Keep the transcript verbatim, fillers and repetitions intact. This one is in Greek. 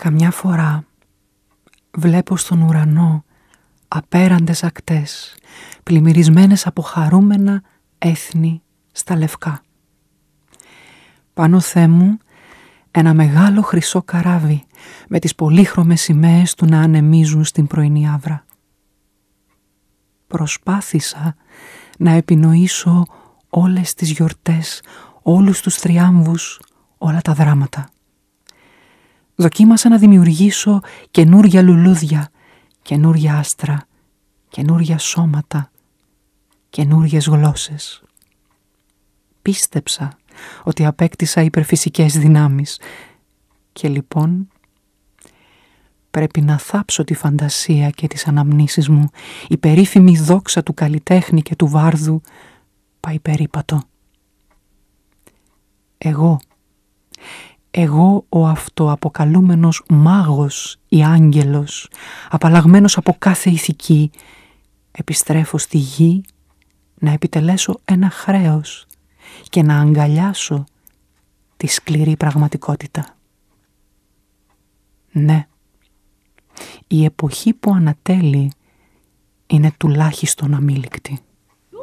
Καμιά φορά βλέπω στον ουρανό απέραντες ακτές, πλημμυρισμένες από χαρούμενα έθνη στα λευκά. Πάνω Θεέ μου ένα μεγάλο χρυσό καράβι με τις πολύχρωμες σημαίες του να ανεμίζουν στην πρωινή άβρα. Προσπάθησα να επινοήσω όλες τις γιορτές, όλους τους θριάμβους, όλα τα δράματα. Δοκίμασα να δημιουργήσω καινούρια λουλούδια, καινούρια άστρα, καινούρια σώματα, καινούριες γλώσσες. Πίστεψα ότι απέκτησα υπερφυσικές δυνάμεις και λοιπόν πρέπει να θάψω τη φαντασία και τις αναμνήσεις μου. Η περίφημη δόξα του καλλιτέχνη και του βάρδου πάει περίπατο. Εγώ, εγώ ο αυτοαποκαλούμενος μάγος ή άγγελος, απαλλαγμένος από κάθε ηθική, επιστρέφω στη γη να επιτελέσω ένα χρέος και να αγκαλιάσω τη σκληρή πραγματικότητα. Ναι, η εποχή που ανατέλει είναι τουλάχιστον αμήλικτη.